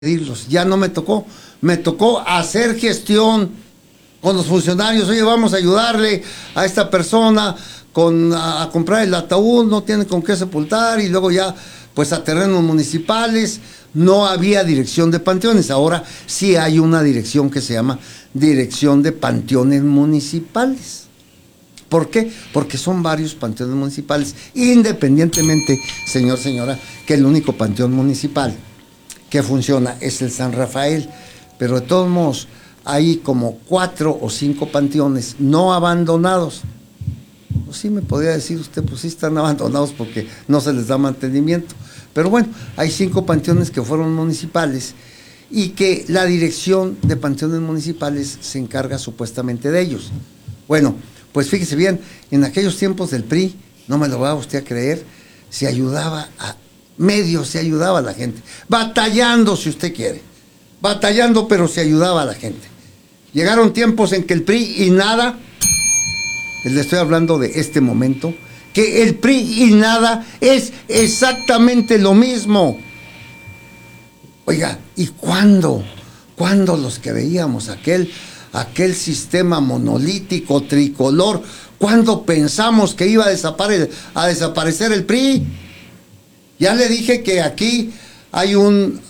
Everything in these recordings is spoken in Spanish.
pedirlos, ya no me tocó hacer gestión con los funcionarios. Oye, vamos a ayudarle a esta persona a comprar el ataúd, no tiene con qué sepultar, y luego ya pues a terrenos municipales. No había dirección de panteones, ahora sí hay una dirección que se llama Dirección de Panteones Municipales. ¿Por qué? Porque son varios panteones municipales, independientemente, señor, señora, que el único panteón municipal que funciona es el San Rafael, pero de todos modos hay como 4 o 5 panteones no abandonados. Pues sí me podría decir usted, pues sí están abandonados porque no se les da mantenimiento, pero bueno, hay 5 panteones que fueron municipales y que la Dirección de Panteones Municipales se encarga supuestamente de ellos. Bueno, pues fíjese bien, en aquellos tiempos del PRI, no me lo va usted a creer, se ayudaba a la gente, batallando si usted quiere, batallando, pero se ayudaba a la gente. Llegaron tiempos en que el PRI y nada, le estoy hablando de este momento, que el PRI y nada es exactamente lo mismo. Oiga, ¿y cuándo los que veíamos aquel sistema monolítico, tricolor, cuándo pensamos que iba a desaparecer el PRI? Ya le dije que aquí hay un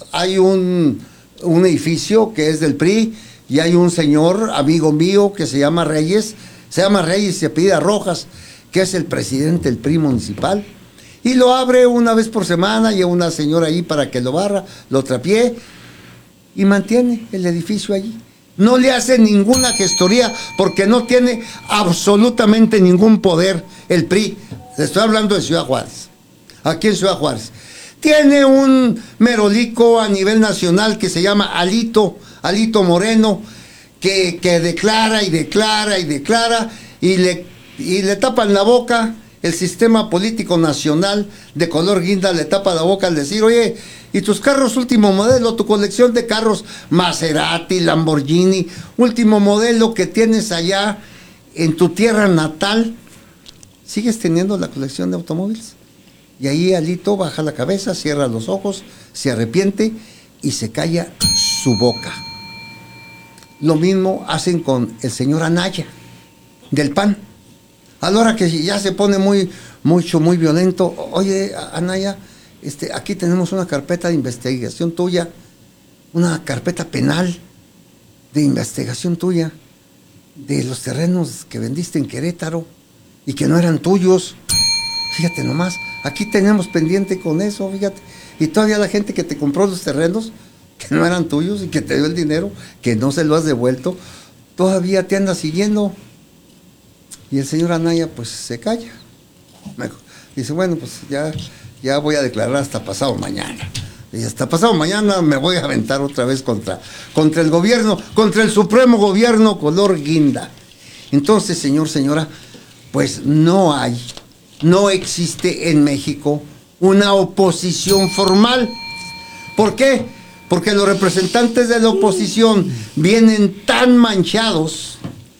edificio que es del PRI y hay un señor, amigo mío, que se llama Reyes y se apellida Rojas, que es el presidente del PRI municipal, y lo abre una vez por semana, y una señora ahí para que lo barra, lo trapee, y mantiene el edificio allí. No le hace ninguna gestoría, porque no tiene absolutamente ningún poder el PRI. Le estoy hablando de Ciudad Juárez. Aquí en Ciudad Juárez. Tiene un merolico a nivel nacional que se llama Alito Moreno, que declara y le tapan la boca. El sistema político nacional de color guinda le tapa la boca al decir, oye, ¿y tus carros último modelo, tu colección de carros Maserati, Lamborghini, último modelo que tienes allá en tu tierra natal? ¿Sigues teniendo la colección de automóviles? Y ahí Alito baja la cabeza, cierra los ojos, se arrepiente y se calla su boca. Lo mismo hacen con el señor Anaya, del PAN. A la hora que ya se pone muy violento, oye, Anaya, aquí tenemos una carpeta de investigación tuya, una carpeta penal de investigación tuya, de los terrenos que vendiste en Querétaro y que no eran tuyos. Fíjate nomás, aquí tenemos pendiente con eso, fíjate. Y todavía la gente que te compró los terrenos, que no eran tuyos y que te dio el dinero, que no se lo has devuelto, todavía te anda siguiendo. Y el señor Anaya pues se calla. Dice, bueno, pues ya voy a declarar hasta pasado mañana. Y hasta pasado mañana me voy a aventar otra vez contra el gobierno, contra el supremo gobierno color guinda. Entonces, señor, señora, pues no existe en México una oposición formal. ¿Por qué? Porque los representantes de la oposición vienen tan manchados,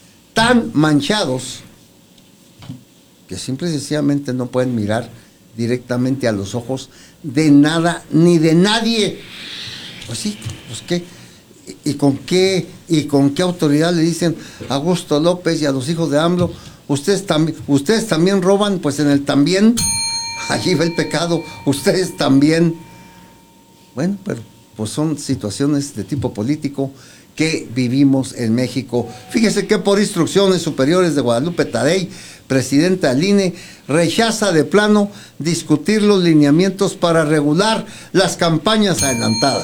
que simple y sencillamente no pueden mirar directamente a los ojos de nada ni de nadie. Pues sí, pues qué, y con qué autoridad le dicen a Augusto López y a los hijos de AMLO, ustedes también roban. Pues en el también, allí va el pecado, ustedes también. Bueno, pero pues son situaciones de tipo político que vivimos en México. Fíjese que por instrucciones superiores de Guadalupe Tadei, presidenta del INE, rechaza de plano discutir los lineamientos para regular las campañas adelantadas.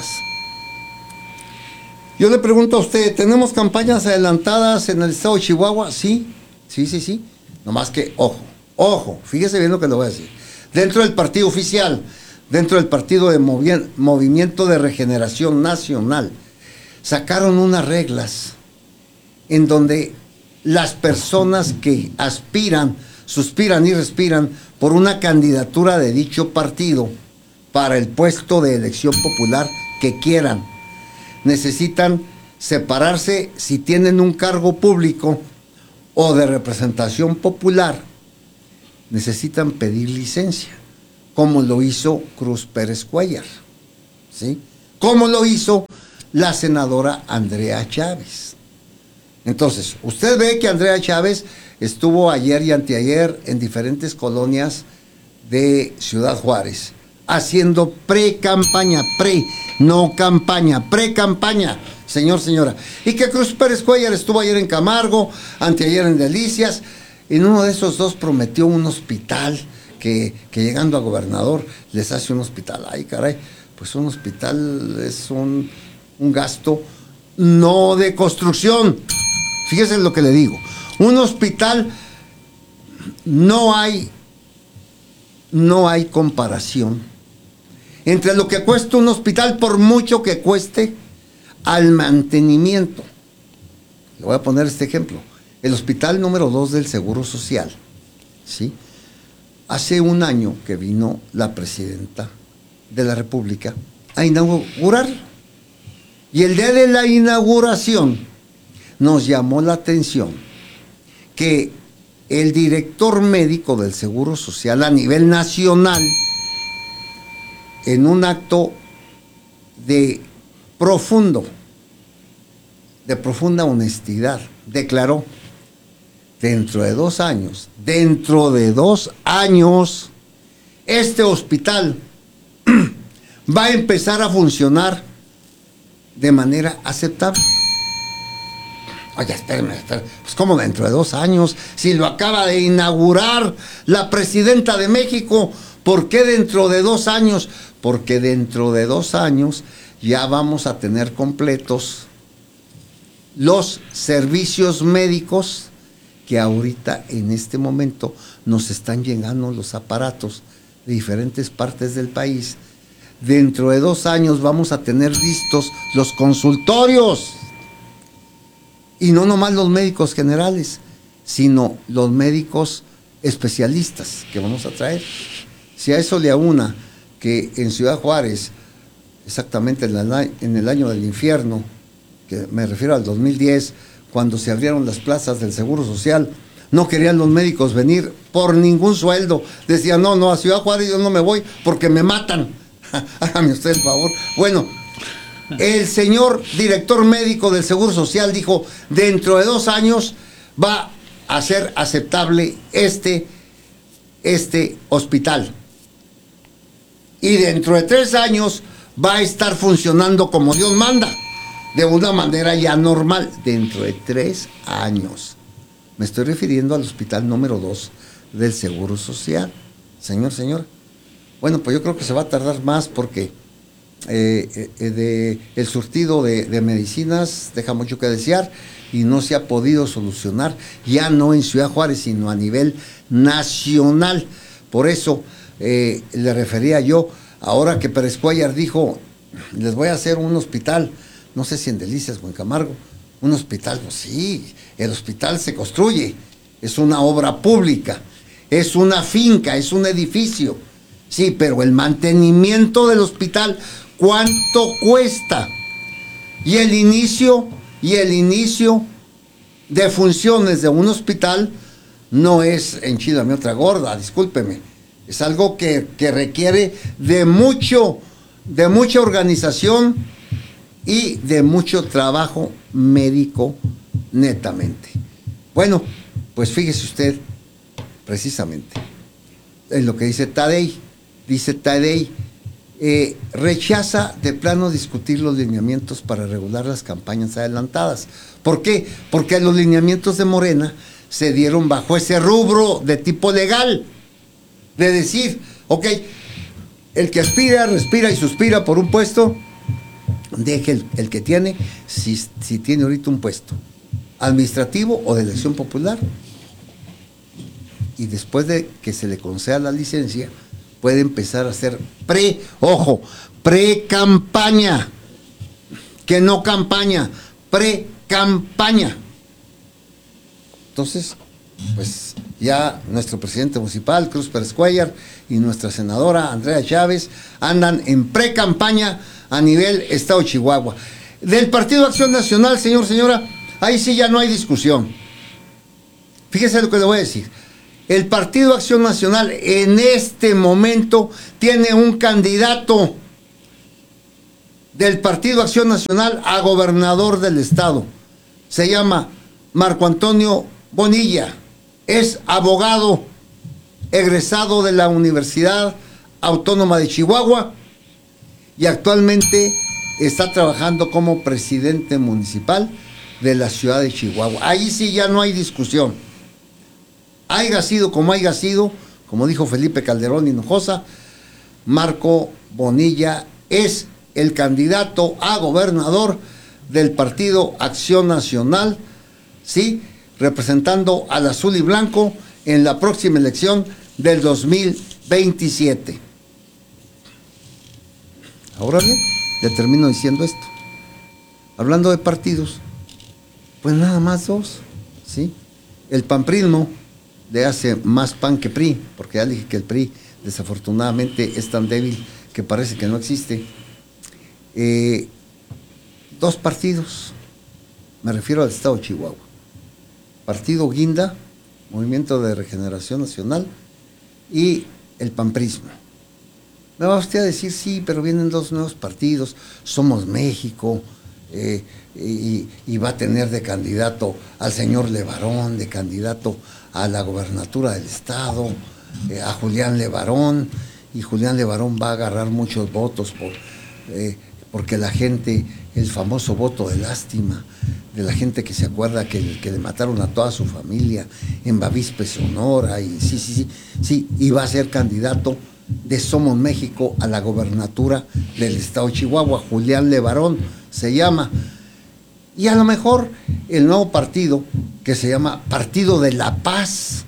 Yo le pregunto a usted, ¿tenemos campañas adelantadas en el estado de Chihuahua? Sí. Nomás que, ojo, fíjese bien lo que le voy a decir. Dentro del partido oficial, dentro del partido de Movimiento de Regeneración Nacional, sacaron unas reglas en donde las personas que suspiran y respiran por una candidatura de dicho partido para el puesto de elección popular que quieran, necesitan separarse si tienen un cargo público o de representación popular, necesitan pedir licencia, como lo hizo Cruz Pérez Cuéllar, ¿sí? como lo hizo la senadora Andrea Chávez. Entonces, usted ve que Andrea Chávez estuvo ayer y anteayer en diferentes colonias de Ciudad Juárez, haciendo pre-campaña, no campaña, pre-campaña, señora. Y que Cruz Pérez Cuéllar estuvo ayer en Camargo, anteayer en Delicias. En uno de esos dos prometió un hospital, que llegando a gobernador les hace un hospital. Ay, caray, pues un hospital es un gasto no de construcción. Fíjese lo que le digo. Un hospital no hay comparación entre lo que cuesta un hospital, por mucho que cueste, al mantenimiento. Le voy a poner este ejemplo. El hospital número 2 del Seguro Social, ¿sí? Hace un año que vino la presidenta de la República a inaugurar. Y el día de la inauguración nos llamó la atención que el director médico del Seguro Social a nivel nacional, en un acto de profunda honestidad, declaró: dentro de 2 años, este hospital va a empezar a funcionar de manera aceptable. Oye, espérame. Pues como dentro de 2 años, si lo acaba de inaugurar la presidenta de México, ¿por qué dentro de 2 años? Porque dentro de 2 años ya vamos a tener completos los servicios médicos que ahorita en este momento nos están llegando los aparatos de diferentes partes del país. Dentro de 2 años vamos a tener listos los consultorios. Y no nomás los médicos generales, sino los médicos especialistas que vamos a traer. Si a eso le aúna que en Ciudad Juárez, exactamente en el año del infierno, que me refiero al 2010, cuando se abrieron las plazas del Seguro Social, no querían los médicos venir por ningún sueldo. Decían, no, a Ciudad Juárez yo no me voy porque me matan. Hágame usted el favor. Bueno, el señor director médico del Seguro Social dijo: dentro de 2 años va a ser aceptable este hospital. Y dentro de 3 años va a estar funcionando como Dios manda, de una manera ya normal. Dentro de 3 años. Me estoy refiriendo al hospital número 2 del Seguro Social. Señora. Bueno, pues yo creo que se va a tardar más porque el surtido de medicinas deja mucho que desear y no se ha podido solucionar, ya no en Ciudad Juárez, sino a nivel nacional. Por eso le refería yo, ahora que Pérez Cuéllar dijo: les voy a hacer un hospital, no sé si en Delicias o en Camargo, un hospital. Pues sí, el hospital se construye, es una obra pública, es una finca, es un edificio. Sí, pero el mantenimiento del hospital, ¿cuánto cuesta? Y el inicio de funciones de un hospital no es enchilame otra gorda, discúlpeme. Es algo que requiere de mucha organización y de mucho trabajo médico netamente. Bueno, pues fíjese usted, precisamente, en lo que dice Tadei. Dice Tadei, rechaza de plano discutir los lineamientos para regular las campañas adelantadas. ¿Por qué? Porque los lineamientos de Morena se dieron bajo ese rubro de tipo legal, de decir, ok, el que aspira, respira y suspira por un puesto, deje el que tiene, si tiene ahorita un puesto administrativo o de elección popular, y después de que se le conceda la licencia, puede empezar a hacer pre-campaña, que no campaña, pre-campaña. Entonces, pues ya nuestro presidente municipal, Cruz Pérez Cuéllar, y nuestra senadora Andrea Chávez andan en pre-campaña a nivel Estado de Chihuahua. Del Partido Acción Nacional, señora, ahí sí ya no hay discusión. Fíjese lo que le voy a decir. El Partido Acción Nacional en este momento tiene un candidato del Partido Acción Nacional a gobernador del estado. Se llama Marco Antonio Bonilla. Es abogado egresado de la Universidad Autónoma de Chihuahua y actualmente está trabajando como presidente municipal de la ciudad de Chihuahua. Ahí sí ya no hay discusión. Haya sido, como dijo Felipe Calderón Hinojosa, Marco Bonilla es el candidato a gobernador del Partido Acción Nacional, ¿sí?, representando al azul y blanco en la próxima elección del 2027. Ahora bien, ya termino diciendo esto. Hablando de partidos, pues nada más dos, ¿sí? El pamprismo le hace más pan que PRI, porque ya dije que el PRI desafortunadamente es tan débil que parece que no existe. Dos partidos, me refiero al estado de Chihuahua. Partido Guinda, Movimiento de Regeneración Nacional, y el pamprismo. Me va usted a decir, sí, pero vienen dos nuevos partidos, Somos México, y va a tener de candidato al señor Levarón, de candidato a la gobernatura del estado, a Julián Levarón, y Julián Levarón va a agarrar muchos votos porque la gente, el famoso voto de lástima, de la gente que se acuerda que le mataron a toda su familia en Bavispe, Sonora, y sí, y va a ser candidato de Somos México a la gobernatura del estado de Chihuahua. Julián Levarón se llama. Y a lo mejor el nuevo partido, que se llama Partido de la Paz,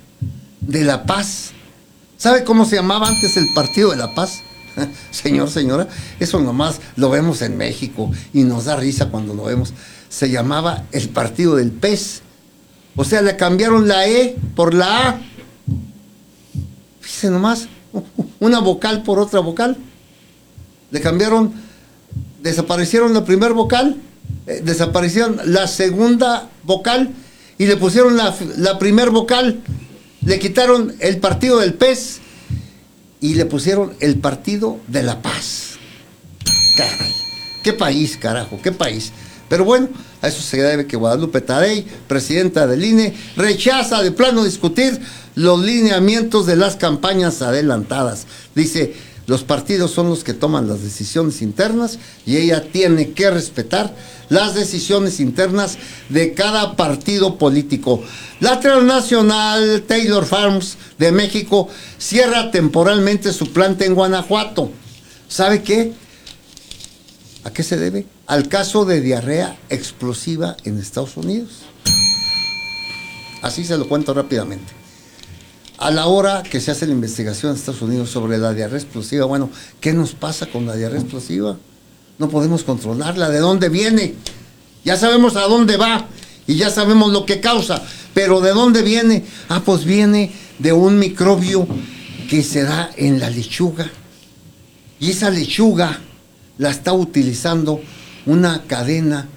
¿sabe cómo se llamaba antes el Partido de la Paz? Señor, señora, eso nomás lo vemos en México y nos da risa cuando lo vemos. Se llamaba el Partido del Pez. O sea, le cambiaron la E por la A. Fíjense nomás, una vocal por otra vocal. Le cambiaron, desaparecieron la primera vocal, desaparecieron la segunda vocal y le pusieron la primera vocal. Le quitaron el Partido del Pez y le pusieron el Partido de la Paz. Caray, qué país, carajo, qué país. Pero bueno, a eso se debe que Guadalupe Tadei, presidenta del INE, rechaza de plano discutir los lineamientos de las campañas adelantadas. Dice, los partidos son los que toman las decisiones internas y ella tiene que respetar las decisiones internas de cada partido político. La transnacional Taylor Farms de México cierra temporalmente su planta en Guanajuato. ¿Sabe qué? ¿A qué se debe? Al caso de diarrea explosiva en Estados Unidos. Así se lo cuento rápidamente. A la hora que se hace la investigación en Estados Unidos sobre la diarrea explosiva, bueno, ¿qué nos pasa con la diarrea explosiva? No podemos controlarla. ¿De dónde viene? Ya sabemos a dónde va y ya sabemos lo que causa, pero ¿de dónde viene? Ah, pues viene de un microbio que se da en la lechuga. Y esa lechuga la está utilizando una cadena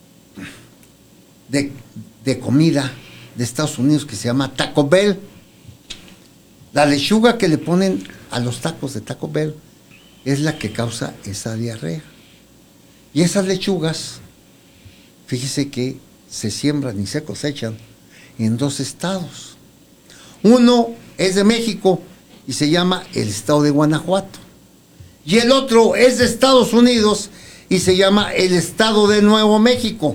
de comida de Estados Unidos que se llama Taco Bell. La lechuga que le ponen a los tacos de Taco Bell es la que causa esa diarrea. Y esas lechugas, fíjese que se siembran y se cosechan en dos estados. Uno es de México y se llama el estado de Guanajuato. Y el otro es de Estados Unidos y se llama el estado de Nuevo México.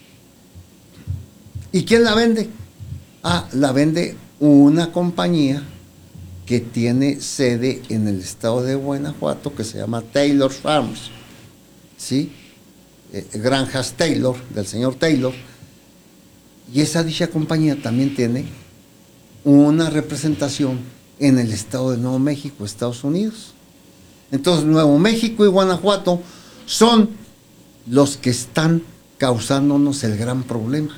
¿Y quién la vende? Ah, la vende una compañía que tiene sede en el estado de Guanajuato, que se llama Taylor Farms, ¿sí? Granjas Taylor, del señor Taylor. Y esa dicha compañía también tiene una representación en el estado de Nuevo México, Estados Unidos. Entonces, Nuevo México y Guanajuato son los que están causándonos el gran problema.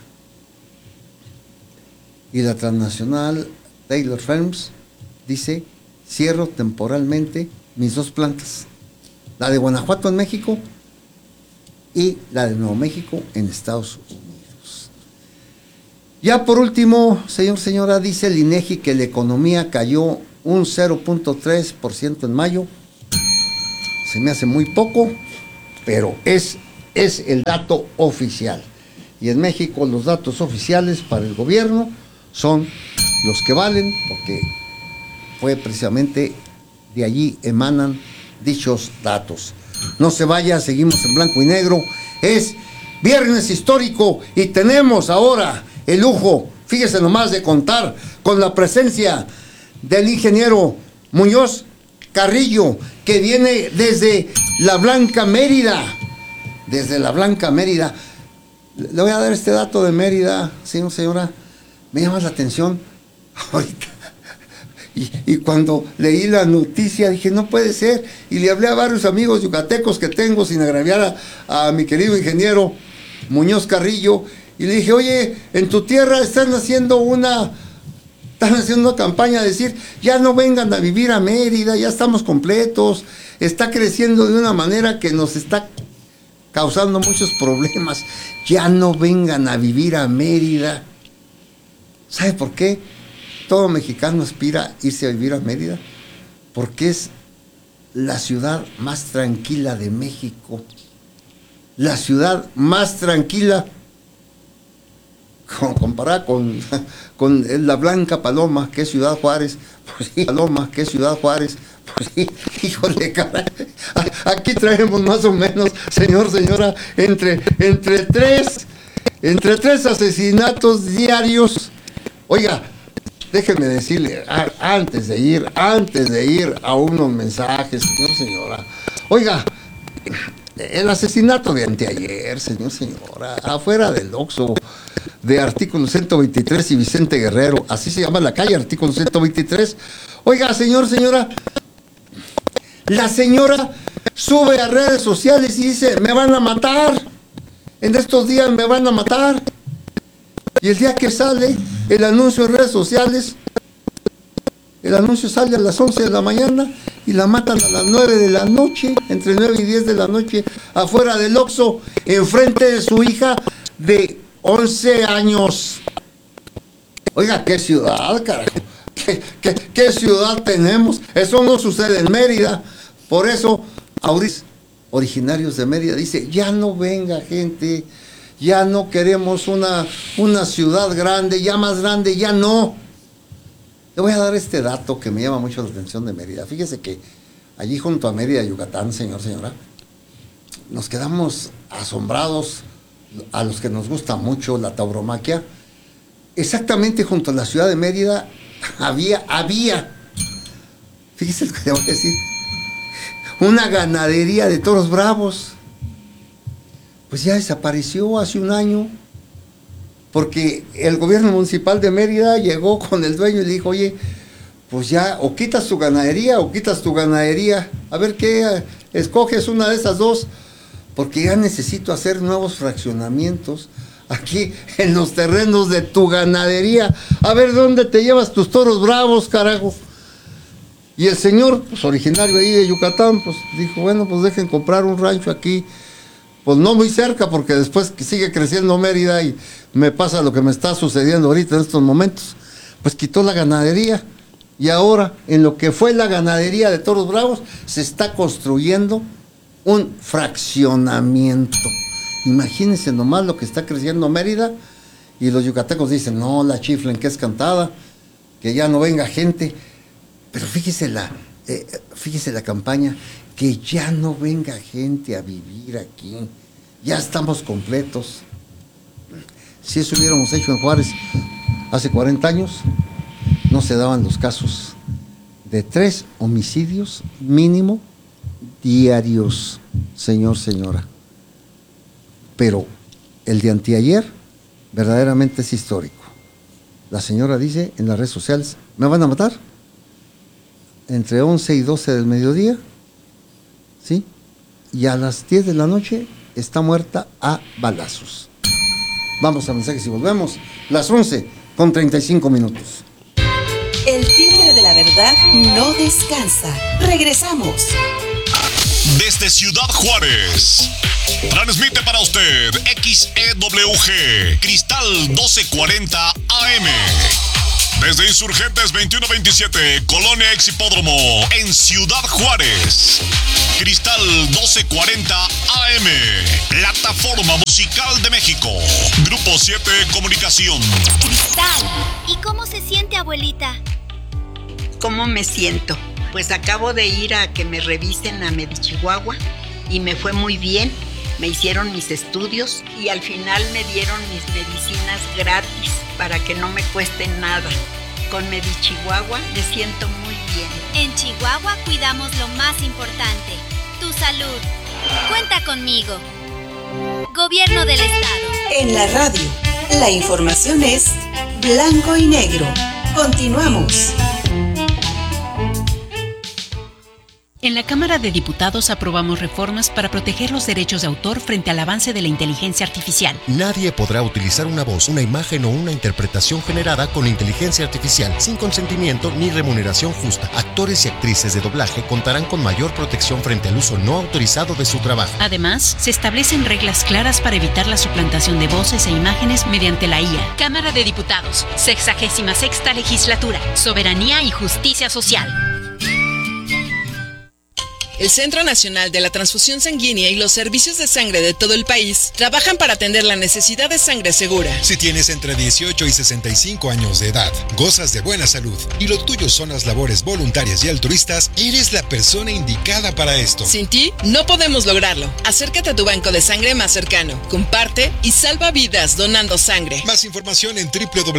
Y la transnacional Taylor Farms dice, cierro temporalmente mis dos plantas, la de Guanajuato en México y la de Nuevo México en Estados Unidos. Ya por último, señora, dice el INEGI que la economía cayó un 0.3% en mayo. Se me hace muy poco, pero es el dato oficial. Y en México los datos oficiales para el gobierno son los que valen, porque fue precisamente de allí emanan dichos datos. No se vaya, seguimos en blanco y negro. Es viernes histórico y tenemos ahora el lujo, fíjese nomás, de contar con la presencia del ingeniero Muñoz Carrillo, que viene desde la Blanca Mérida. Desde la Blanca Mérida. Le voy a dar este dato de Mérida, señora. Me llama la atención ahorita. Y cuando leí la noticia dije, no puede ser. Y le hablé a varios amigos yucatecos que tengo, sin agraviar a mi querido ingeniero Muñoz Carrillo. Y le dije, oye, en tu tierra están haciendo una campaña de decir, ya no vengan a vivir a Mérida, ya estamos completos. Está creciendo de una manera que nos está causando muchos problemas. Ya no vengan a vivir a Mérida. ¿Sabe por qué? Todo mexicano aspira a irse a vivir a Mérida, porque es la ciudad más tranquila de México. La ciudad más tranquila, comparada con la Blanca Paloma, que es Ciudad Juárez. Pues sí, Paloma, que es Ciudad Juárez. Pues sí, híjole, cara. Aquí traemos más o menos, señora, entre tres asesinatos diarios. Oiga, déjenme decirle, antes de ir a unos mensajes, señora. Oiga, el asesinato de anteayer, señora, afuera del Oxxo de Artículo 123 y Vicente Guerrero, así se llama la calle, Artículo 123. Oiga, señora, la señora sube a redes sociales y dice, me van a matar, en estos días me van a matar. Y el día que sale el anuncio en redes sociales, el anuncio sale a las 11 de la mañana y la matan a las 9 de la noche, entre 9 y 10 de la noche, afuera del Oxxo, enfrente de su hija de 11 años. Oiga, qué ciudad, carajo. ¿Qué ciudad tenemos? Eso no sucede en Mérida. Por eso, originarios de Mérida, dice, ya no venga gente, ya no queremos una ciudad grande, ya más grande, ya no. Le voy a dar este dato que me llama mucho la atención de Mérida. Fíjese que allí junto a Mérida, Yucatán, señora, nos quedamos asombrados, a los que nos gusta mucho la tauromaquia. Exactamente junto a la ciudad de Mérida había, fíjese lo que le voy a decir, una ganadería de toros bravos. Pues ya desapareció hace un año, porque el gobierno municipal de Mérida llegó con el dueño y le dijo, oye, pues ya o quitas tu ganadería o quitas tu ganadería, a ver qué, escoges una de esas dos, porque ya necesito hacer nuevos fraccionamientos aquí en los terrenos de tu ganadería, a ver dónde te llevas tus toros bravos, carajo. Y el señor, pues originario ahí de Yucatán, pues dijo, bueno, pues dejen comprar un rancho aquí, pues no muy cerca, porque después sigue creciendo Mérida y me pasa lo que me está sucediendo ahorita en estos momentos. Pues quitó la ganadería y ahora en lo que fue la ganadería de toros bravos se está construyendo un fraccionamiento. Imagínense nomás lo que está creciendo Mérida, y los yucatecos dicen, no, la chiflen que es cantada, que ya no venga gente. Pero fíjese la campaña, que ya no venga gente a vivir aquí, ya estamos completos. Si eso hubiéramos hecho en Juárez hace 40 años, no se daban los casos de 3 homicidios mínimo diarios, señora. Pero el de anteayer verdaderamente es histórico. La señora dice en las redes sociales, ¿me van a matar? Entre 11 y 12 del mediodía, ¿sí? Y a las 10 de la noche está muerta a balazos. Vamos a mensajes y volvemos. Las 11:35. El timbre de la verdad no descansa. Regresamos. Desde Ciudad Juárez, transmite para usted XEWG Cristal 1240 AM. Desde Insurgentes 2127, Colonia Ex Hipódromo, en Ciudad Juárez. Cristal 1240 AM, Plataforma Musical de México. Grupo 7 Comunicación. Cristal, ¿y cómo se siente, abuelita? ¿Cómo me siento? Pues acabo de ir a que me revisen a Medichihuahua y me fue muy bien. Me hicieron mis estudios y al final me dieron mis medicinas gratis para que no me cueste nada. Con Medichihuahua me siento muy bien. En Chihuahua cuidamos lo más importante, tu salud. Cuenta conmigo. Gobierno del Estado. En la radio, la información es blanco y negro. Continuamos. En la Cámara de Diputados aprobamos reformas para proteger los derechos de autor frente al avance de la inteligencia artificial. Nadie podrá utilizar una voz, una imagen o una interpretación generada con inteligencia artificial sin consentimiento ni remuneración justa. Actores y actrices de doblaje contarán con mayor protección frente al uso no autorizado de su trabajo. Además, se establecen reglas claras para evitar la suplantación de voces e imágenes mediante la IA. Cámara de Diputados, 66ª Legislatura, Soberanía y Justicia Social. El Centro Nacional de la Transfusión Sanguínea y los servicios de sangre de todo el país trabajan para atender la necesidad de sangre segura. Si tienes entre 18 y 65 años de edad, gozas de buena salud y lo tuyo son las labores voluntarias y altruistas, eres la persona indicada para esto. Sin ti, no podemos lograrlo. Acércate a tu banco de sangre más cercano, comparte y salva vidas donando sangre. Más información en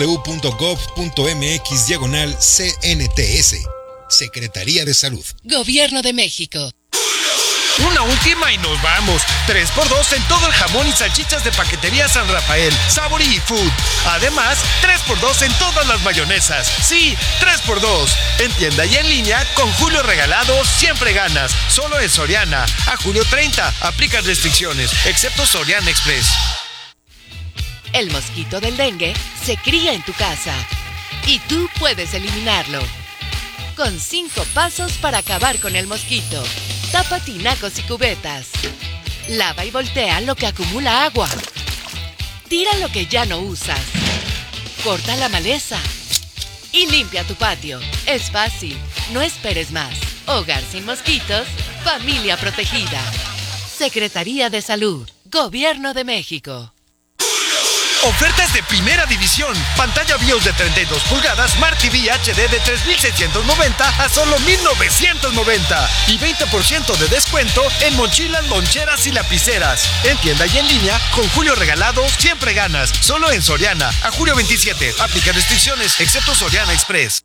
www.gov.mx/CNTS. Secretaría de Salud. Gobierno de México. Una última y nos vamos. 3x2 en todo el jamón y salchichas de Paquetería San Rafael, Saborí Food. Además, 3x2 en todas las mayonesas. Sí, 3x2. En tienda y en línea, con Julio Regalado, siempre ganas. Solo en Soriana. A julio 30. Aplican restricciones, excepto Soriana Express. El mosquito del dengue se cría en tu casa y tú puedes eliminarlo. Con 5 pasos para acabar con el mosquito. Tapa tinacos y cubetas. Lava y voltea lo que acumula agua. Tira lo que ya no usas. Corta la maleza. Y limpia tu patio. Es fácil. No esperes más. Hogar sin mosquitos. Familia protegida. Secretaría de Salud. Gobierno de México. Ofertas de primera división. Pantalla BIOS de 32 pulgadas, Smart TV HD de 3,690 a solo 1,990. Y 20% de descuento en mochilas, loncheras y lapiceras. En tienda y en línea, con Julio Regalado, siempre ganas. Solo en Soriana. A julio 27. Aplica restricciones, excepto Soriana Express.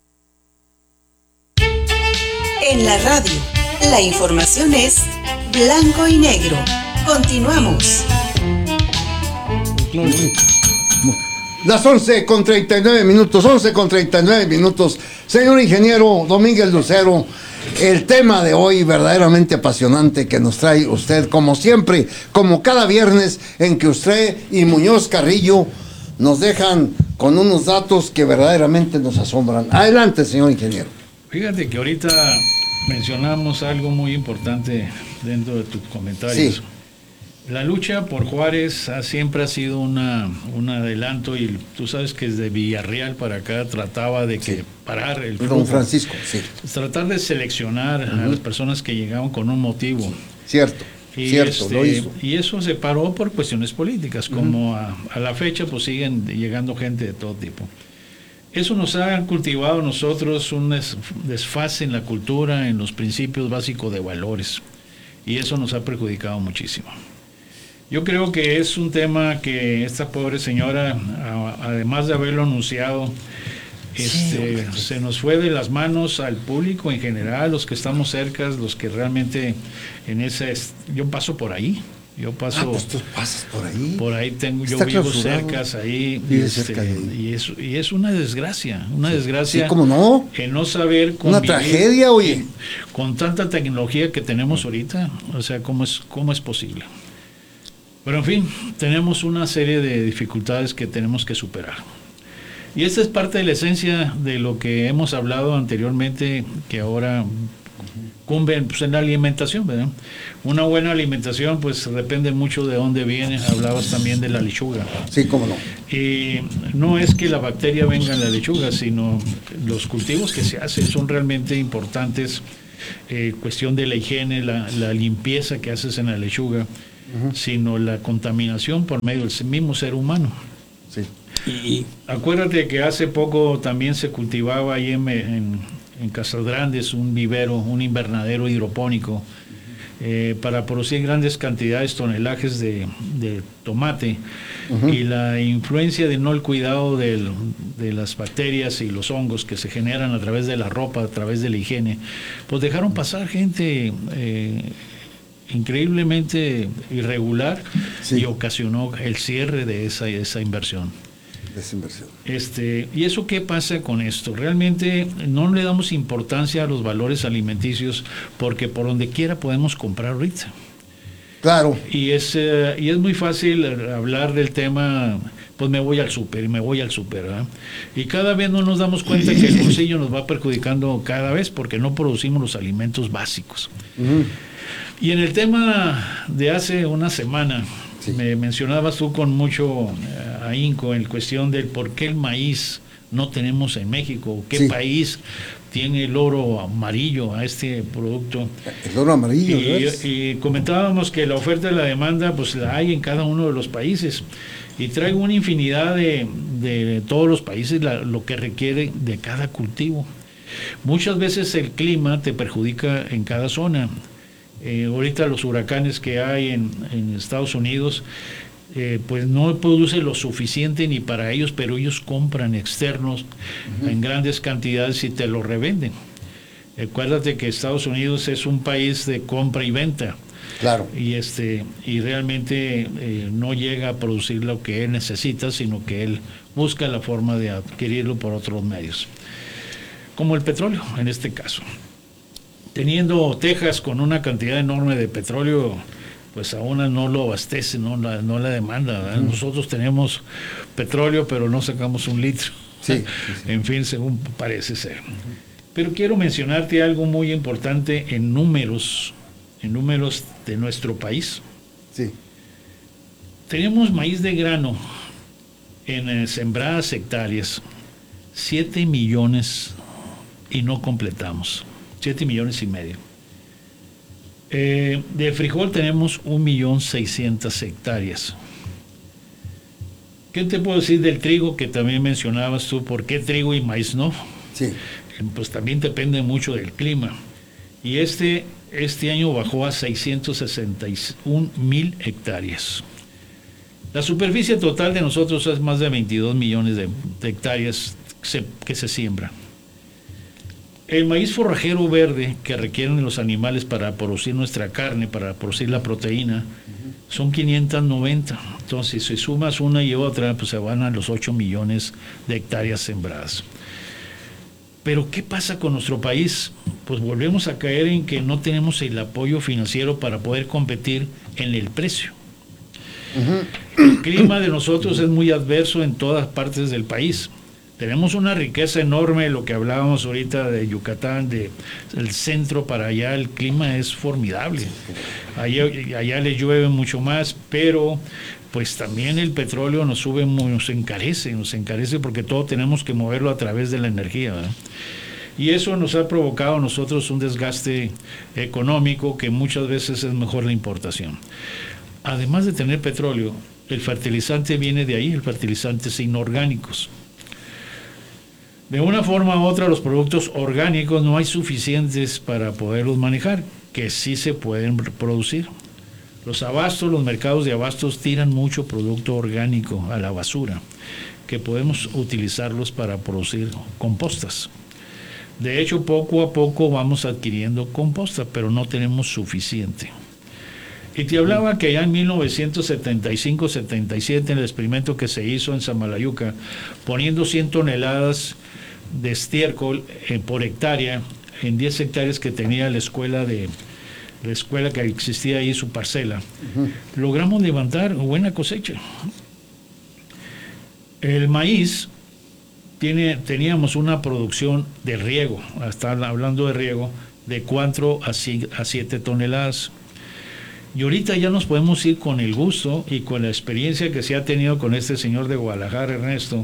En la radio, la información es blanco y negro. Continuamos. Las 11:39 minutos. Señor ingeniero Domínguez Lucero, el tema de hoy verdaderamente apasionante que nos trae usted, como siempre, como cada viernes, en que usted y Muñoz Carrillo nos dejan con unos datos que verdaderamente nos asombran. Adelante, señor ingeniero. Fíjate que ahorita mencionamos algo muy importante dentro de tus comentarios. Sí. La lucha por Juárez siempre ha sido un adelanto, y tú sabes que desde Villarreal para acá trataba de que parar el flujo. Don Francisco, sí. Tratar de seleccionar a las personas que llegaban con un motivo. Cierto, lo hizo. Y eso se paró por cuestiones políticas, como a la fecha pues siguen llegando gente de todo tipo. Eso nos ha cultivado a nosotros un desfase en la cultura, en los principios básicos de valores, y eso nos ha perjudicado muchísimo. Yo creo que es un tema que esta pobre señora, además de haberlo anunciado, se nos fue de las manos al público en general, los que estamos cerca, los que realmente yo paso por ahí. Yo paso. Pues tú pasas por ahí. Por ahí yo vivo cerca ahí. Y es una desgracia. Sí, ¿cómo no? El no saber convivir. Una tragedia, oye. Con tanta tecnología que tenemos ahorita. O sea, ¿cómo es posible? Pero en fin, tenemos una serie de dificultades que tenemos que superar. Y esta es parte de la esencia de lo que hemos hablado anteriormente, que ahora cumben pues, en la alimentación, ¿verdad? Una buena alimentación pues depende mucho de dónde viene. Hablabas también de la lechuga. Sí, cómo no. Y no es que la bacteria venga en la lechuga, sino los cultivos que se hacen son realmente importantes. Cuestión de la higiene, la limpieza que haces en la lechuga, sino la contaminación por medio del mismo ser humano. Sí. Y acuérdate que hace poco también se cultivaba ahí en Casas Grandes un vivero, un invernadero hidropónico para producir grandes cantidades, tonelajes de tomate. Y la influencia de no el cuidado de las bacterias y los hongos que se generan a través de la ropa, a través de la higiene, pues dejaron pasar gente increíblemente irregular, y ocasionó el cierre de esa inversión. ¿Y eso qué pasa con esto? Realmente no le damos importancia a los valores alimenticios porque por donde quiera podemos comprar ahorita. Claro. Y es muy fácil hablar del tema, pues me voy al súper, ¿verdad? Y cada vez no nos damos cuenta que el bolsillo nos va perjudicando cada vez porque no producimos los alimentos básicos. Y en el tema de hace una semana, me mencionabas tú con mucho ahínco en cuestión del por qué el maíz no tenemos en México, qué país tiene el oro amarillo a este producto. El oro amarillo, y comentábamos que la oferta y la demanda pues la hay en cada uno de los países, y traigo una infinidad de todos los países lo que requiere de cada cultivo. Muchas veces el clima te perjudica en cada zona. Ahorita los huracanes que hay en Estados Unidos pues no produce lo suficiente ni para ellos, pero ellos compran externos en grandes cantidades y te lo revenden. Acuérdate que Estados Unidos es un país de compra y venta. Claro. Y realmente no llega a producir lo que él necesita, sino que él busca la forma de adquirirlo por otros medios. Como el petróleo, en este caso. Teniendo Texas con una cantidad enorme de petróleo, pues aún no lo abastece, no la demanda, ¿verdad? Nosotros tenemos petróleo, pero no sacamos un litro. Sí. En fin, según parece ser. Pero quiero mencionarte algo muy importante en números de nuestro país. Sí. Tenemos maíz de grano en sembradas hectáreas, 7 millones y no completamos. 7 millones y medio. De frijol tenemos 1.600.000 hectáreas. ¿Qué te puedo decir del trigo que también mencionabas tú? ¿Por qué trigo y maíz no? Sí. Pues también depende mucho del clima. Y este año bajó a 661.000 hectáreas. La superficie total de nosotros es más de 22 millones de hectáreas que se siembran. El maíz forrajero verde que requieren los animales para producir nuestra carne, para producir la proteína, son 590. Entonces, si sumas una y otra, pues se van a los 8 millones de hectáreas sembradas. Pero, ¿qué pasa con nuestro país? Pues volvemos a caer en que no tenemos el apoyo financiero para poder competir en el precio. El clima de nosotros es muy adverso en todas partes del país. Tenemos una riqueza enorme, lo que hablábamos ahorita de Yucatán, del centro para allá, el clima es formidable. Allá le llueve mucho más, pero pues también el petróleo nos encarece porque todo tenemos que moverlo a través de la energía, ¿verdad? Y eso nos ha provocado a nosotros un desgaste económico que muchas veces es mejor la importación. Además de tener petróleo, el fertilizante viene de ahí, el fertilizantes inorgánicos. De una forma u otra, los productos orgánicos no hay suficientes para poderlos manejar, que sí se pueden producir. Los mercados de abastos tiran mucho producto orgánico a la basura, que podemos utilizarlos para producir compostas. De hecho, poco a poco vamos adquiriendo composta, pero no tenemos suficiente. Y te hablaba que ya en 1975-77, en el experimento que se hizo en Samalayuca, poniendo 100 toneladas de estiércol por hectárea en 10 hectáreas que tenía la escuela que existía ahí, su parcela, logramos levantar buena cosecha. El maíz teníamos una producción de riego, hasta hablando de riego, de 4 a 7 toneladas. Y ahorita ya nos podemos ir con el gusto y con la experiencia que se ha tenido con este señor de Guadalajara, Ernesto.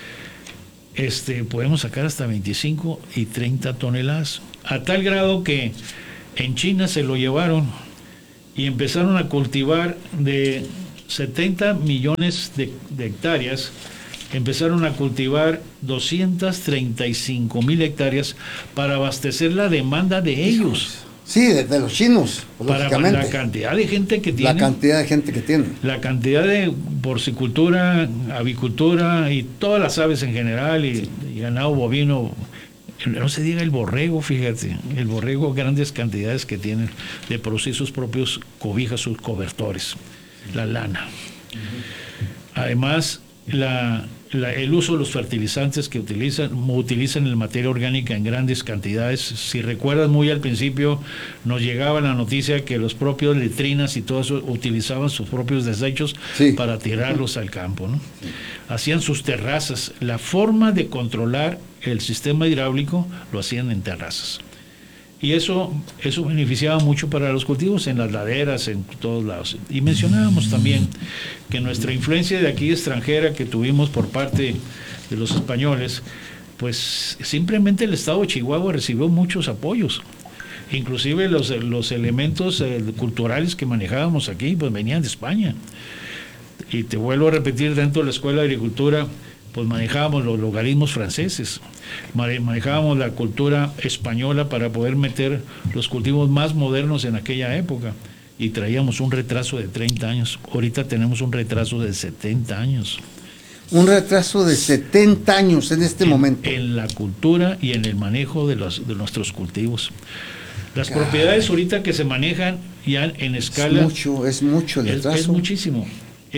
Podemos sacar hasta 25 y 30 toneladas. A tal grado que en China se lo llevaron y empezaron a cultivar de 70 millones de hectáreas, empezaron a cultivar 235 mil hectáreas para abastecer la demanda de ellos. Sí, de los chinos, lógicamente. Para la cantidad de gente que tienen. La cantidad de gente que tienen. La cantidad de porcicultura, avicultura y todas las aves en general y ganado bovino. No se diga el borrego, fíjate. El borrego, grandes cantidades que tienen de producir sus propios cobijas, sus cobertores. La lana. Además, el uso de los fertilizantes que utilizan la materia orgánica en grandes cantidades. Si recuerdas, muy al principio nos llegaba la noticia que los propios letrinas y todo eso utilizaban sus propios desechos para tirarlos al campo, ¿no? Hacían sus terrazas. La forma de controlar el sistema hidráulico lo hacían en terrazas. Y eso beneficiaba mucho para los cultivos en las laderas, en todos lados. Y mencionábamos también que nuestra influencia de aquí extranjera que tuvimos por parte de los españoles, pues simplemente el estado de Chihuahua recibió muchos apoyos. Inclusive los elementos culturales que manejábamos aquí, pues venían de España. Y te vuelvo a repetir, dentro de la Escuela de Agricultura, pues manejábamos los logaritmos franceses, manejábamos la cultura española para poder meter los cultivos más modernos en aquella época, y traíamos un retraso de 30 años. Ahorita tenemos un retraso de 70 años. Un retraso de 70 años en este momento. En la cultura y en el manejo de nuestros cultivos. Las propiedades ahorita que se manejan ya en escala... Es mucho el retraso. Es muchísimo.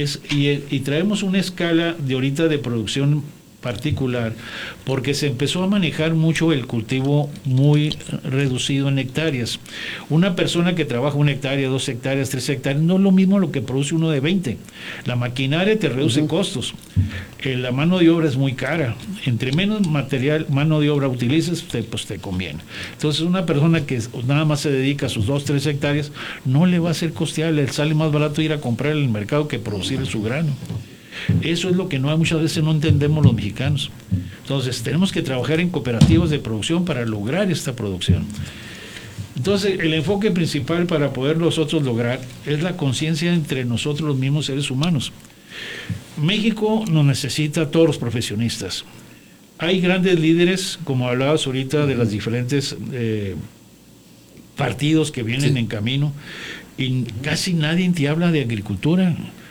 Y traemos una escala de ahorita de producción particular, porque se empezó a manejar mucho el cultivo muy reducido en hectáreas. Una persona que trabaja 1 hectárea, 2 hectáreas, 3 hectáreas, no es lo mismo lo que produce uno de 20. La maquinaria te reduce costos. La mano de obra es muy cara. Entre menos mano de obra utilices, pues te conviene. Entonces, una persona que nada más se dedica a sus 2, 3 hectáreas, no le va a ser costeable. Le sale más barato ir a comprar en el mercado que producir su grano. Eso es lo que muchas veces no entendemos los mexicanos. Entonces tenemos que trabajar en cooperativas de producción para lograr esta producción. Entonces el enfoque principal para poder nosotros lograr es la conciencia entre nosotros los mismos seres humanos. México nos necesita a todos los profesionistas. Hay grandes líderes, como hablabas ahorita de los diferentes partidos que vienen en camino, y casi nadie te habla de agricultura.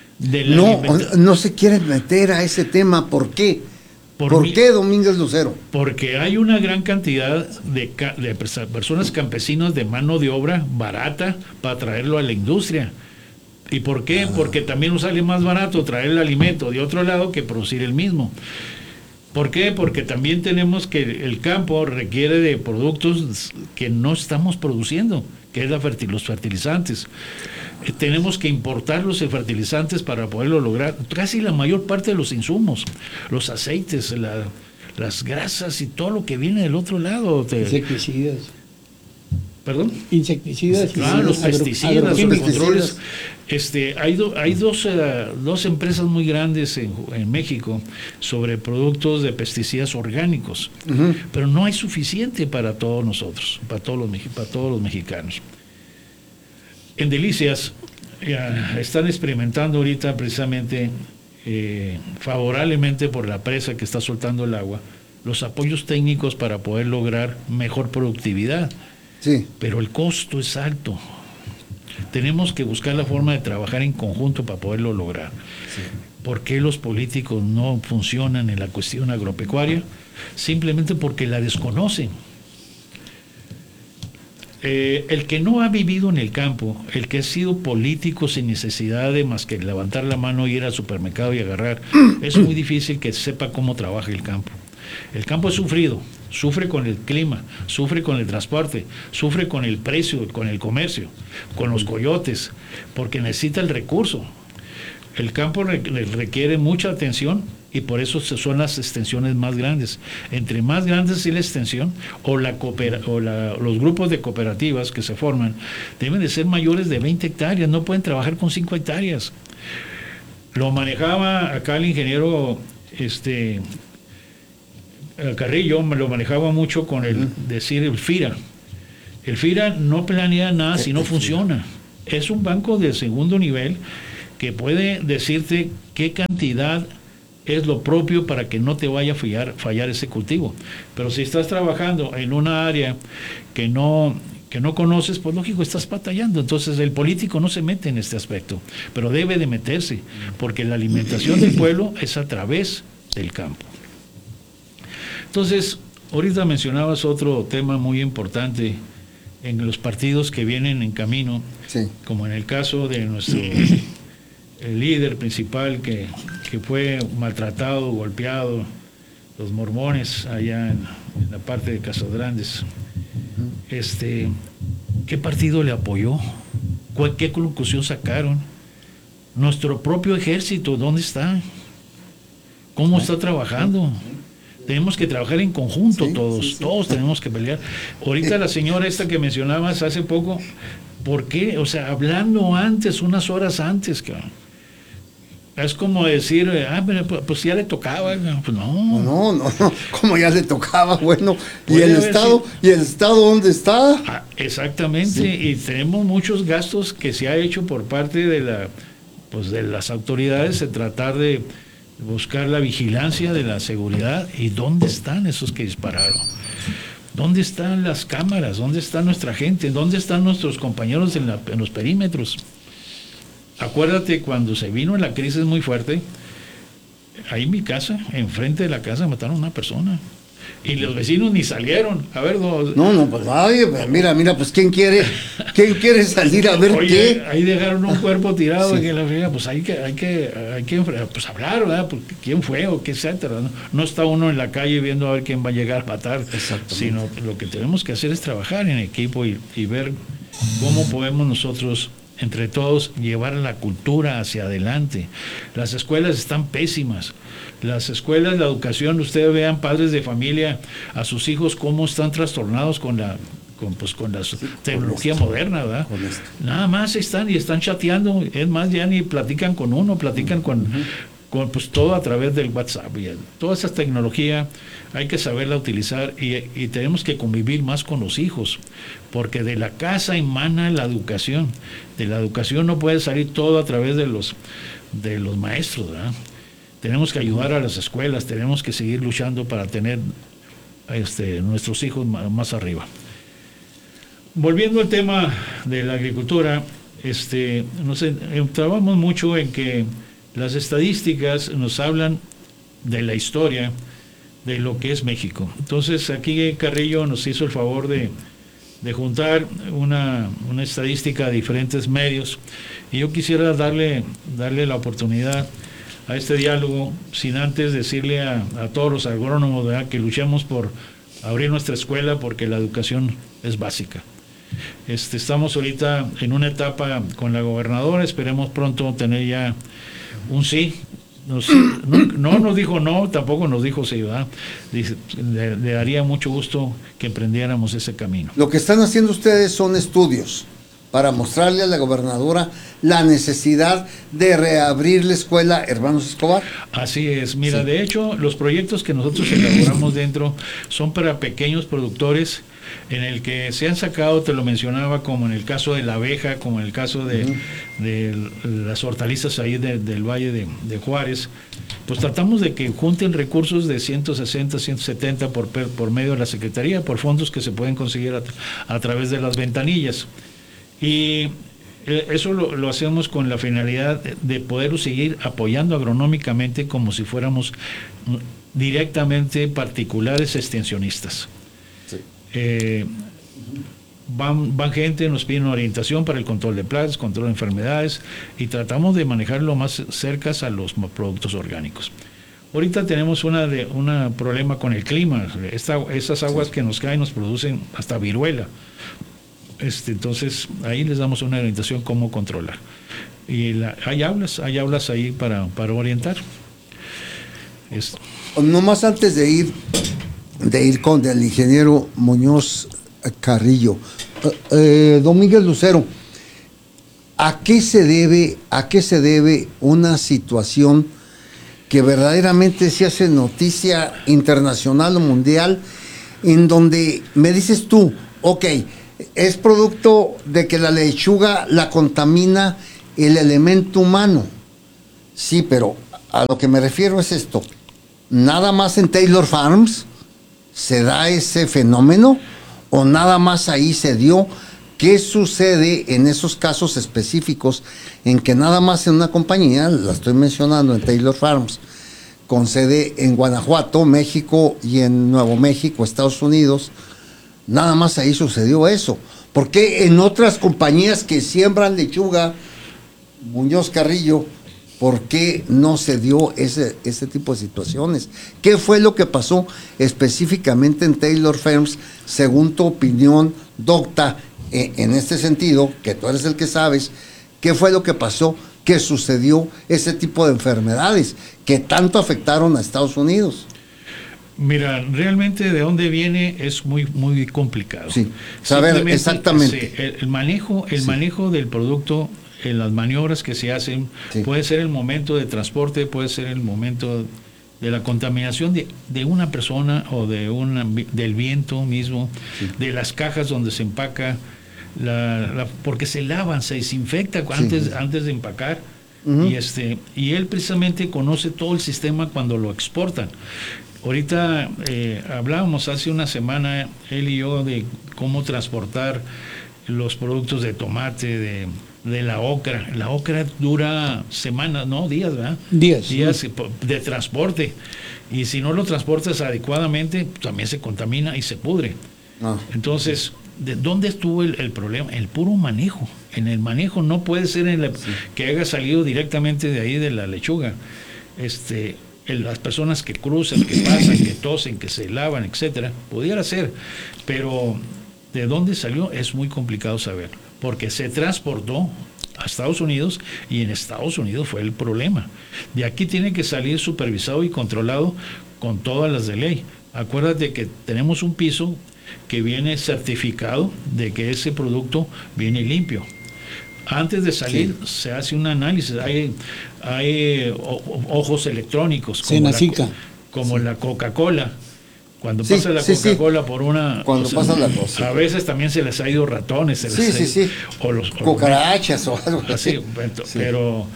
No se quieren meter a ese tema. ¿Por qué? ¿Por qué, Domínguez Lucero? Porque hay una gran cantidad de personas campesinas de mano de obra barata para traerlo a la industria. ¿Y por qué? Porque también nos sale más barato traer el alimento de otro lado que producir el mismo. ¿Por qué? Porque también tenemos que el campo requiere de productos que no estamos produciendo, que es los fertilizantes. Tenemos que importar los fertilizantes para poderlo lograr. Casi la mayor parte de los insumos, los aceites, las grasas y todo lo que viene del otro lado. Insecticidas. ¿Perdón? Insecticidas. Claro, los pesticidas, los controles. Hay dos empresas muy grandes en México sobre productos de pesticidas orgánicos, pero no hay suficiente para todos nosotros, para todos los mexicanos. En Delicias están experimentando ahorita precisamente favorablemente por la presa que está soltando el agua, los apoyos técnicos para poder lograr mejor productividad. Sí. Pero el costo es alto. Tenemos que buscar la forma de trabajar en conjunto para poderlo lograr. Sí. ¿Por qué los políticos no funcionan en la cuestión agropecuaria? Simplemente porque la desconocen. El que no ha vivido en el campo, el que ha sido político sin necesidad de más que levantar la mano, ir al supermercado y agarrar, es muy difícil que sepa cómo trabaja el campo. El campo es sufrido, sufre con el clima, sufre con el transporte, sufre con el precio, con el comercio, con los coyotes, porque necesita el recurso. El campo requiere mucha atención y por eso son las extensiones más grandes. Entre más grande es la extensión o los grupos de cooperativas que se forman deben de ser mayores de 20 hectáreas, no pueden trabajar con 5 hectáreas. Lo manejaba acá el ingeniero Carrillo, me lo manejaba mucho con el FIRA. El FIRA no planea nada si no funciona. Es un banco de segundo nivel que puede decirte qué cantidad es lo propio para que no te vaya a fallar ese cultivo. Pero si estás trabajando en una área que no conoces, pues lógico, estás batallando. Entonces el político no se mete en este aspecto, pero debe de meterse, porque la alimentación del pueblo es a través del campo. Entonces, ahorita mencionabas otro tema muy importante en los partidos que vienen en camino, sí, como en el caso de nuestro el líder principal que fue maltratado, golpeado, los mormones allá en la parte de Casas Grandes. ¿Qué partido le apoyó? ¿Qué conclusión sacaron? Nuestro propio ejército, ¿dónde está? ¿Cómo está trabajando? Tenemos que trabajar en conjunto, todos tenemos que pelear. Ahorita la señora esta que mencionabas hace poco, ¿por qué? O sea, hablando antes, unas horas antes, cabrón. Es como decir, pero pues ya le tocaba. Pues no, como ya le tocaba, bueno. ¿Y el Estado dónde está? Exactamente, sí. Y tenemos muchos gastos que se ha hecho por parte de las autoridades de tratar de buscar la vigilancia de la seguridad. ¿Y dónde están esos que dispararon? ¿Dónde están las cámaras? ¿Dónde está nuestra gente? ¿Dónde están nuestros compañeros en los perímetros? Acuérdate cuando se vino la crisis muy fuerte, ahí en mi casa, enfrente de la casa, mataron a una persona. Y los vecinos ni salieron. A ver, pues mira, pues ¿quién quiere salir a ver? Oye, qué? Ahí dejaron un cuerpo tirado, sí. Que la friega, pues hay que pues hablar, ¿verdad? Porque quién fue o qué, etcétera. No está uno en la calle viendo a ver quién va a llegar a matar, sino lo que tenemos que hacer es trabajar en equipo y ver cómo podemos nosotros entre todos llevar la cultura hacia adelante. Las escuelas están pésimas. Las escuelas, la educación, ustedes vean padres de familia, a sus hijos cómo están trastornados con la tecnología moderna, ¿verdad? Nada más están chateando, es más, ya ni platican con uno, platican con pues todo a través del WhatsApp. Y toda esa tecnología hay que saberla utilizar y tenemos que convivir más con los hijos, porque de la casa emana la educación. De la educación no puede salir todo a través de los maestros, ¿verdad? Tenemos que ayudar a las escuelas, tenemos que seguir luchando para tener nuestros hijos más arriba. Volviendo al tema de la agricultura, trabajamos mucho en que las estadísticas nos hablan de la historia de lo que es México. Entonces aquí Carrillo nos hizo el favor de juntar una estadística de diferentes medios, y yo quisiera darle la oportunidad a este diálogo, sin antes decirle a todos los agrónomos, ¿verdad?, que luchemos por abrir nuestra escuela, porque la educación es básica. Estamos ahorita en una etapa con la gobernadora, esperemos pronto tener ya un sí. No nos dijo no, tampoco nos dijo sí, ¿verdad? Le daría mucho gusto que emprendiéramos ese camino. Lo que están haciendo ustedes son estudios para mostrarle a la gobernadora la necesidad de reabrir la escuela Hermanos Escobar. Así es, mira, sí. De hecho, los proyectos que nosotros elaboramos dentro son para pequeños productores, en el que se han sacado, te lo mencionaba, como en el caso de la abeja, como en el caso de las hortalizas ahí del Valle de Juárez. Pues tratamos de que junten recursos de 160, 170 por medio de la Secretaría, por fondos que se pueden conseguir a través de las ventanillas. Y eso lo hacemos con la finalidad de poder seguir apoyando agronómicamente como si fuéramos directamente particulares extensionistas. Sí. Van gente, nos piden orientación para el control de plagas, control de enfermedades, y tratamos de manejarlo más cerca a los productos orgánicos. Ahorita tenemos un problema con el clima. Esas aguas que nos caen nos producen hasta viruela. Entonces ahí les damos una orientación cómo controlar. Y hay aulas ahí para orientar. Nomás antes de ir con el ingeniero Muñoz Carrillo, don Miguel Lucero, ¿a qué se debe una situación que verdaderamente se hace noticia internacional o mundial, en donde me dices tú, ok, es producto de que la lechuga la contamina el elemento humano? Sí, pero a lo que me refiero es esto: ¿nada más en Taylor Farms se da ese fenómeno o nada más ahí se dio? ¿Qué sucede en esos casos específicos en que nada más en una compañía, la estoy mencionando en Taylor Farms, con sede en Guanajuato, México, y en Nuevo México, Estados Unidos, nada más ahí sucedió eso? ¿Por qué en otras compañías que siembran lechuga, Muñoz Carrillo, por qué no se dio ese tipo de situaciones? ¿Qué fue lo que pasó específicamente en Taylor Farms, según tu opinión, docta, en este sentido, que tú eres el que sabes? ¿Qué fue lo que pasó, que sucedió ese tipo de enfermedades que tanto afectaron a Estados Unidos? Mira, realmente de dónde viene es muy complicado. Sí, saber exactamente. El manejo del producto, en las maniobras que se hacen, puede ser el momento de transporte, puede ser el momento de la contaminación de una persona o del viento mismo, de las cajas donde se empaca, porque se lavan, se desinfecta antes de empacar. Y él precisamente conoce todo el sistema cuando lo exportan. Ahorita hablábamos hace una semana, él y yo, de cómo transportar los productos de tomate, de la ocra. La ocra dura semanas, no días, ¿verdad? Días de transporte. Y si no lo transportas adecuadamente, también se contamina y se pudre. Entonces, ¿de dónde estuvo el problema? El puro manejo. En el manejo no puede ser que haya salido directamente de ahí de la lechuga. Las personas que cruzan, que pasan, que tosen, que se lavan, etcétera, pudiera ser, pero de dónde salió es muy complicado saber, porque se transportó a Estados Unidos y en Estados Unidos fue el problema. De aquí tiene que salir supervisado y controlado con todas las de ley. Acuérdate que tenemos un piso que viene certificado de que ese producto viene limpio. Antes de salir se hace un análisis, hay ojos electrónicos como la Coca-Cola. Cuando pasa la Coca-Cola por una... Cuando pasa la cosa. A veces también se les ha ido ratones. O los cucarachas o algo así. Pero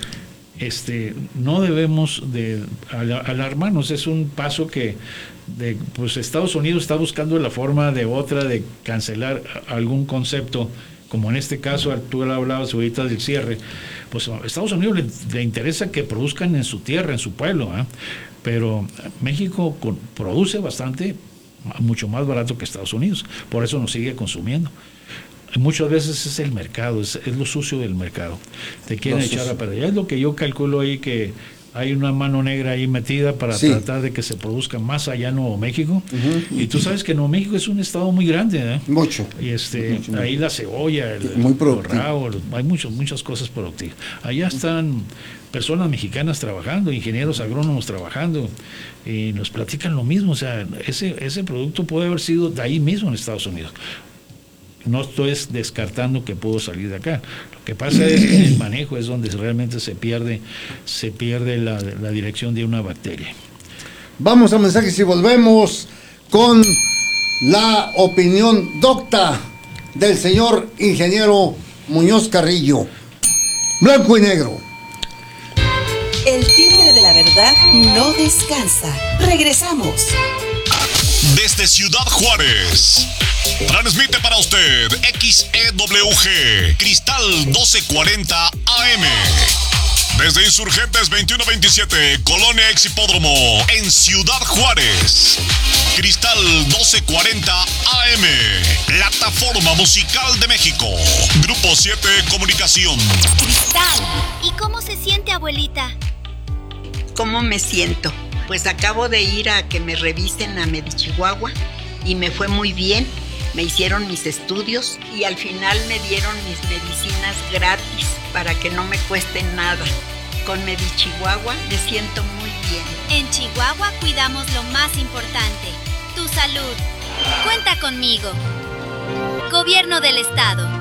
no debemos de alarmarnos. Es un paso que pues Estados Unidos está buscando la forma de otra de cancelar algún concepto, como en este caso, tú hablabas ahorita del cierre. Pues a Estados Unidos le interesa que produzcan en su tierra, en su pueblo, pero México produce bastante, mucho más barato que Estados Unidos, por eso nos sigue consumiendo. Muchas veces es el mercado, es lo sucio del mercado, te quieren echar a perder. Es lo que yo calculo ahí, que hay una mano negra ahí metida para tratar de que se produzca más allá en Nuevo México. Y tú sabes que Nuevo México es un estado muy grande, mucho. Y mucho. Ahí la cebolla, muy el rabo, hay muchas cosas productivas. Allá están personas mexicanas trabajando, ingenieros agrónomos trabajando, y nos platican lo mismo. O sea, ese producto puede haber sido de ahí mismo en Estados Unidos. No estoy descartando que pudo salir de acá. Lo que pasa es que en el manejo es donde realmente se pierde la dirección de una bacteria. Vamos a mensajes y volvemos con la opinión docta del señor ingeniero Muñoz Carrillo. Blanco y negro. El timbre de la verdad no descansa. Regresamos. Desde Ciudad Juárez, transmite para usted XEWG Cristal 1240 AM. Desde Insurgentes 2127, Colonia Exhipódromo, en Ciudad Juárez. Cristal 1240 AM, Plataforma Musical de México. Grupo 7 Comunicación. Cristal, ¿y cómo se siente, abuelita? ¿Cómo me siento? Pues acabo de ir a que me revisen a Medichihuahua y me fue muy bien. Me hicieron mis estudios y al final me dieron mis medicinas gratis para que no me cueste nada. Con Medichihuahua me siento muy bien. bien. En Chihuahua cuidamos lo más importante, tu salud. Cuenta conmigo. Gobierno del Estado.